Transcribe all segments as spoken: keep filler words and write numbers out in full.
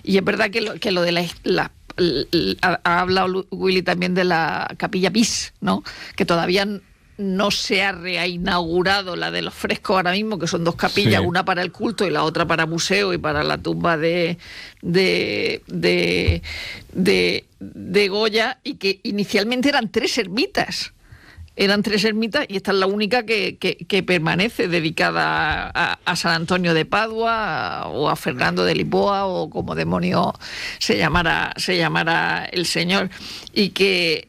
Y es verdad que lo, que lo de la, la, la, la ha hablado Willy también de la Capilla Bis, ¿no? Que todavía no se ha reinaugurado la de los frescos ahora mismo, que son dos capillas, sí. Una para el culto y la otra para museo y para la tumba de de, de, de, de Goya, y que inicialmente eran tres ermitas. Eran tres ermitas y esta es la única que, que, que permanece dedicada a, a San Antonio de Padua, a, o a Fernando de Lisboa, o como demonio se llamara, se llamara el señor. Y que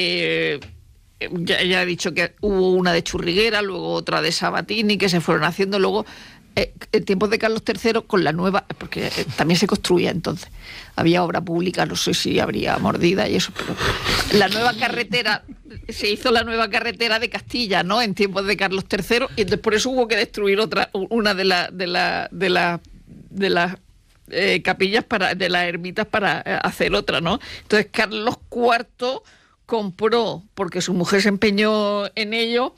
eh, ya, ya he dicho que hubo una de Churriguera, luego otra de Sabatini, que se fueron haciendo luego eh, en tiempos de Carlos tercero con la nueva, porque eh, también se construía entonces. Había obra pública, no sé si habría mordida y eso, pero la nueva carretera, se hizo la nueva carretera de Castilla, ¿no? En tiempos de Carlos tercero, y entonces por eso hubo que destruir otra, una de las de la, de la, de las eh, capillas para, de las ermitas para hacer otra, ¿no? Entonces Carlos cuarto compró, porque su mujer se empeñó en ello,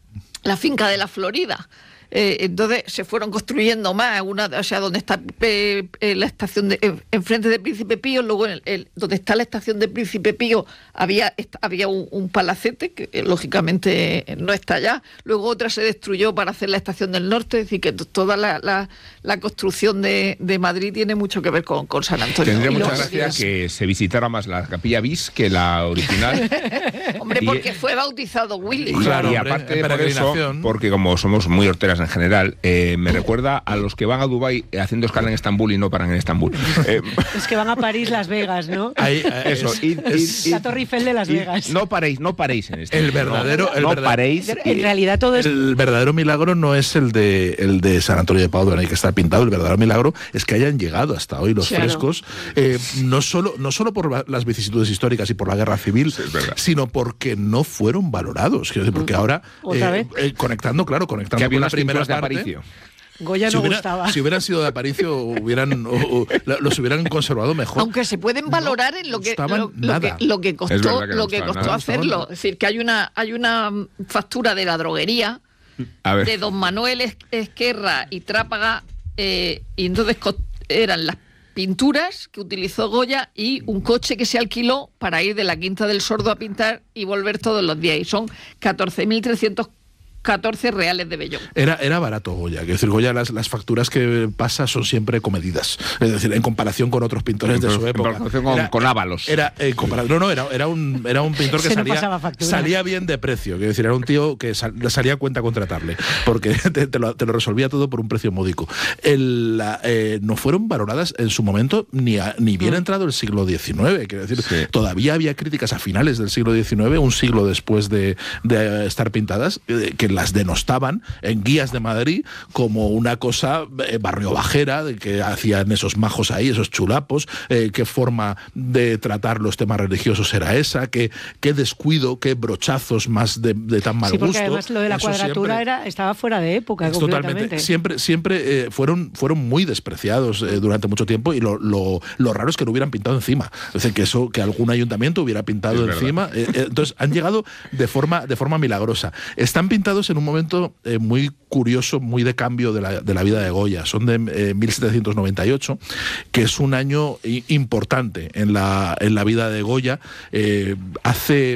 la finca de la Florida. Eh, entonces se fueron construyendo más, una, o sea, donde está eh, eh, la estación de, eh, enfrente de Príncipe Pío, luego en el, el, donde está la estación de Príncipe Pío había, est- había un, un palacete que eh, lógicamente no está allá, luego otra se destruyó para hacer la estación del norte, es decir, que t- toda la, la, la construcción de, de Madrid tiene mucho que ver con, con San Antonio. Tendría Y mucha luego, gracia Dios. que se visitara más la Capilla Bis que la original. Hombre, Y- porque fue bautizado Willy. Y, Claro, y hombre, aparte en por eso, peregrinación. porque como somos muy horteras en general, eh, me recuerda a los que van a Dubái haciendo escala en Estambul y no paran en Estambul. Eh, Es que van a París, Las Vegas, ¿no? Ahí, eh, eso, es- id- es- id- id- La Torre Eiffel de Las id- Vegas. No paréis, no paréis en Estambul. El verdadero- no, el no verdad- paréis. En y- realidad todo es... El verdadero milagro no es el de el de San Antonio de Padua, no hay que estar pintado. El verdadero milagro es que hayan llegado hasta hoy los Claro. frescos, eh, no solo no solo por la- las vicisitudes históricas y por la guerra civil, Sí, es verdad. sino porque no fueron valorados. Quiero decir, porque ahora ¿Otra eh, vez? eh, conectando, claro, conectando que había con la unas primera pinturas de parte. Aparicio. Goya Si, no hubiera- gustaba. si hubieran sido de Aparicio, hubieran o- o la- los hubieran conservado mejor. Aunque se pueden valorar en lo que, gustaban lo, lo nada. que lo que Es costó, verdad que no lo que gustaban costó nada. hacerlo. No gustaban Es decir, que hay una hay una factura de la droguería A ver. de don Manuel Es- Esquerra y Trápaga, eh, y entonces co- eran las pinturas que utilizó Goya y un coche que se alquiló para ir de la Quinta del Sordo a pintar y volver todos los días. Y son catorce mil trescientos catorce reales de Bellón. Era, era barato Goya, quiero decir, Goya las, las facturas que pasa son siempre comedidas, es decir, en comparación con otros pintores de su En época. comparación con- con Ábalos. Era, eh, compara- no, no, era, era, un, era un pintor que Se no pasaba salía, factura. salía bien de precio, quiero decir, era un tío que sal- salía a cuenta contratarle, porque te, te lo, te lo resolvía todo por un precio módico. El, la, eh, no fueron valoradas en su momento ni, a- ni bien entrado el siglo diecinueve, quiero decir, Sí. todavía había críticas a finales del siglo diecinueve, un siglo después de, de estar pintadas, eh, que las denostaban en guías de Madrid como una cosa eh, barrio bajera, de que hacían esos majos ahí, esos chulapos, eh, qué forma de tratar los temas religiosos era esa, qué, qué descuido, qué brochazos más de, de tan mal Sí, porque gusto. además lo de la Eso cuadratura siempre- era estaba fuera de época es completamente. totalmente. Siempre, siempre eh, fueron, fueron muy despreciados eh, durante mucho tiempo, y lo, lo, lo raro es que no hubieran pintado encima. Es decir, que eso, que algún ayuntamiento hubiera pintado Es verdad. encima. Eh, eh, entonces han llegado de forma, de forma milagrosa. Están pintados en un momento eh, muy curioso, muy de cambio de la, de la vida de Goya. Son de eh, mil setecientos noventa y ocho, que es un año i- importante en la, en la vida de Goya. Eh, hace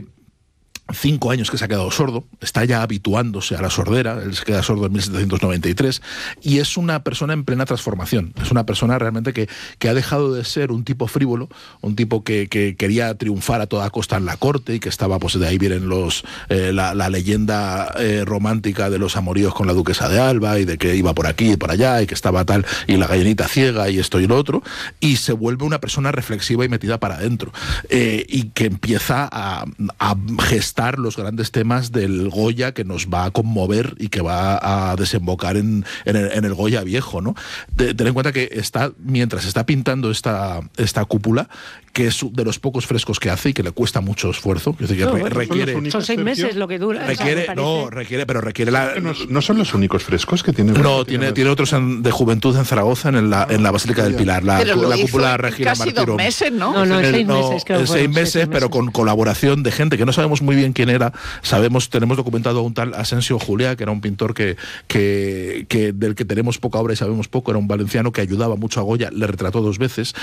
cinco años que se ha quedado sordo, está ya habituándose a la sordera, él se queda sordo en mil setecientos noventa y tres, y es una persona en plena transformación, es una persona realmente que, que ha dejado de ser un tipo frívolo, un tipo que, que quería triunfar a toda costa en la corte, y que estaba, pues de ahí vienen los eh, la, la leyenda eh, romántica de los amoríos con la duquesa de Alba, y de que iba por aquí y por allá, y que estaba tal, y la gallinita ciega, y esto y lo otro, y se vuelve una persona reflexiva y metida para adentro, eh, y que empieza a, a gestar los grandes temas del Goya que nos va a conmover y que va a desembocar en, en, el, en el Goya viejo, ¿no? De, ten en cuenta que está, mientras está pintando esta, esta cúpula, que es de los pocos frescos que hace y que le cuesta mucho esfuerzo, es decir, que No, re- bueno, requiere... son los Son seis Sergio, meses lo que dura. o sea, me Requiere, parece. no, requiere, pero requiere la... No, no son los únicos frescos que tiene. No, tiene, tiene otros en- de juventud en Zaragoza, en la, en la Basílica del Pilar, la, Pero lo la hizo cúpula en Regina casi Martiro. dos meses, ¿no? No, no, en El- seis no, meses, creo en que fueron, seis sí, meses, seis pero meses. con colaboración de gente que no sabemos muy bien quién era. Sabemos, tenemos documentado a un tal Asensio Juliá, que era un pintor que, que, que del que tenemos poca obra y sabemos poco, era un valenciano que ayudaba mucho a Goya, le retrató dos veces,